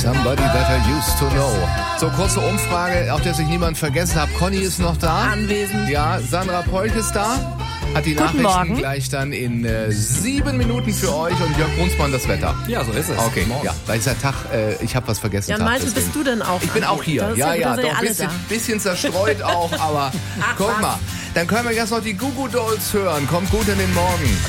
Somebody that I used to know. So, kurze Umfrage, auch dass ich niemand vergessen habe. Conny ist noch da. Anwesend. Ja, Sandra Polk ist da. Hat die Nachrichten Morgen. gleich dann in 7 Minuten für euch und Jörg Brunsmann das Wetter. Ja, so ist es. Okay, ja, weil ist der Tag, ich habe was vergessen. Jan Malte, bist du denn auch? Ich bin auch hier. Ja, doch, bisschen zerstreut auch, aber guck mal. Dann können wir jetzt noch die Goo Goo Dolls hören. Kommt gut in den Morgen.